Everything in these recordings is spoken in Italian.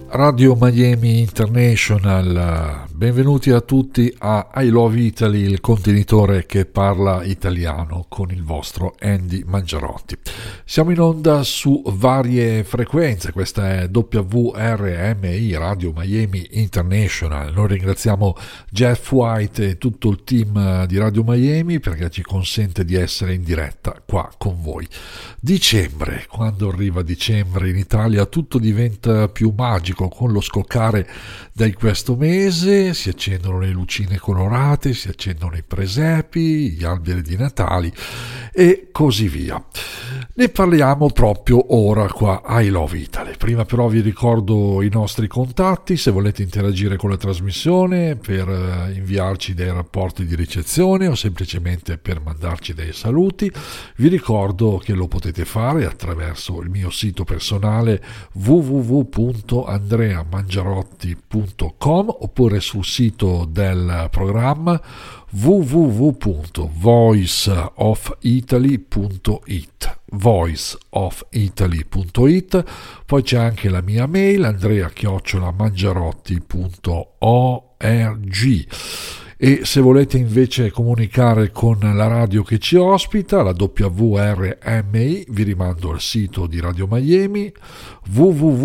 Radio Miami International, benvenuti a tutti a I Love Italy, il contenitore che parla italiano con il vostro Andy Mangiarotti. Siamo in onda su varie frequenze, questa è WRMI, Radio Miami International. Noi ringraziamo Jeff White e tutto il team di Radio Miami perché ci consente di essere in diretta qua con voi. Dicembre, quando arriva dicembre in Italia tutto diventa più magico. Con lo scoccare di questo mese si accendono le lucine colorate, si accendono i presepi, gli alberi di Natale e così via. Ne parliamo proprio ora qua a I Love Italy. Prima però vi ricordo i nostri contatti, se volete interagire con la trasmissione per inviarci dei rapporti di ricezione o semplicemente per mandarci dei saluti. Vi ricordo che lo potete fare attraverso il mio sito personale www.andreamangiarotti.com oppure sul sito del programma www.voiceofitaly.it. Poi c'è anche la mia mail andrea@mangiarotti.org. E se volete invece comunicare con la radio che ci ospita, la WRMI, vi rimando al sito di Radio Miami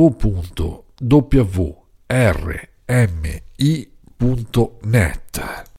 www.wrmi.net.